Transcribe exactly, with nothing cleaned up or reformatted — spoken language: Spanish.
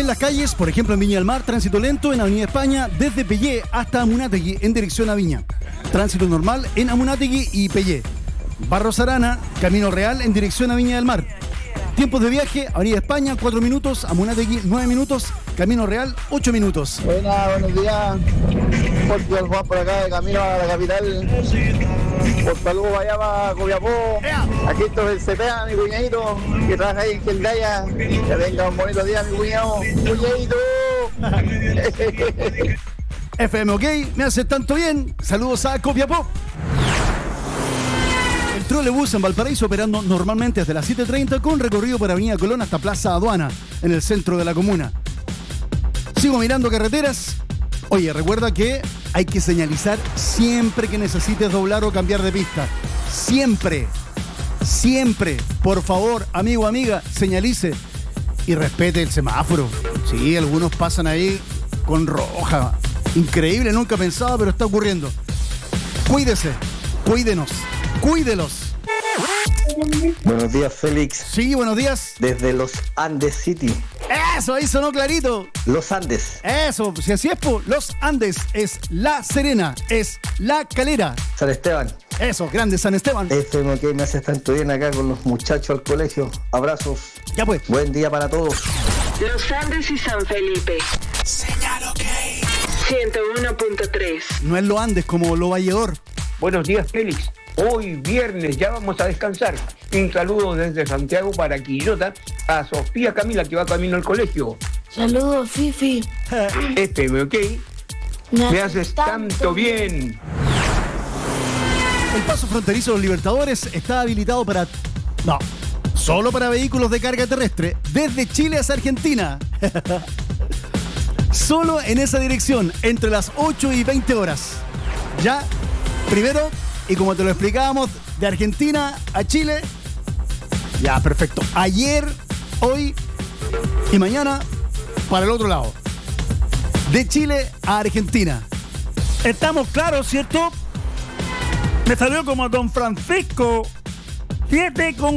En las calles, por ejemplo en Viña del Mar, tránsito lento en Avenida España desde Pellé hasta Amunátegui en dirección a Viña. Tránsito normal en Amunátegui y Pellé. Barros Arana, Camino Real en dirección a Viña del Mar. Tiempos de viaje, Avenida España, cuatro minutos, Amunátegui, nueve minutos, Camino Real, ocho minutos. Buenas, buenos días. Porque el Juan por acá de camino a la capital. Por saludo vaya para Copiapó. Aquí esto es Cepeda, mi cuñadito, que trabaja ahí en Gendaya. Que tenga un bonito día, mi cuñado. Cuñadito. F M OK, me hace tanto bien. Saludos a Copiapó. El trolebús en Valparaíso operando normalmente desde las siete treinta con recorrido por Avenida Colón hasta Plaza Aduana, en el centro de la comuna. Sigo mirando carreteras. Oye, recuerda que hay que señalizar siempre que necesites doblar o cambiar de pista. Siempre, siempre, por favor, amigo, amiga, señalice y respete el semáforo. Sí, algunos pasan ahí con roja. Increíble, nunca pensaba, pero está ocurriendo. Cuídese, cuídenos, cuídelos. Buenos días, Félix. Sí, buenos días. Desde Los Andes City. Eso, ahí sonó clarito. Los Andes. Eso, si así es, po, Los Andes es La Serena, es La Calera. San Esteban. Eso, grande San Esteban. Este es que me hace tanto bien acá con los muchachos al colegio. Abrazos. Ya pues. Buen día para todos. Los Andes y San Felipe. Señal OK. ciento uno punto tres. No es Lo Andes como Lo Valledor. Buenos días, Félix. Hoy viernes ya vamos a descansar. Un saludo desde Santiago para Quillota a Sofía Camila, que va camino al colegio. Saludos, Fifi. F M OK. Me, Me haces tanto, tanto bien. El paso fronterizo de los Libertadores está habilitado para... No, solo para vehículos de carga terrestre, desde Chile hacia Argentina. Solo en esa dirección, entre las ocho y veinte horas. Ya, primero... Y como te lo explicábamos, de Argentina a Chile, ya, perfecto. Ayer, hoy y mañana para el otro lado. De Chile a Argentina. Estamos claros, ¿cierto? Me salió como Don Francisco. Siete con